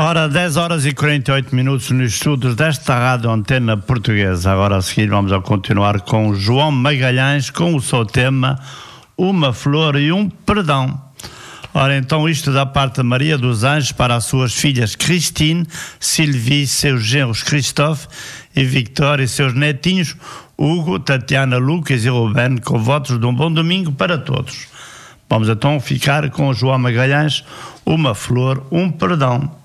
Ora, 10 horas e 48 minutos nos estudos desta Rádio Antena Portuguesa. Agora a seguir vamos a continuar com João Magalhães com o seu tema Uma Flor e um Perdão. Ora, então isto da parte de Maria dos Anjos para as suas filhas Cristine, Sylvie, seus genros Christophe e Victor e seus netinhos Hugo, Tatiana, Lucas e Ruben, com votos de um bom domingo para todos. Vamos então ficar com João Magalhães, Uma Flor, um Perdão.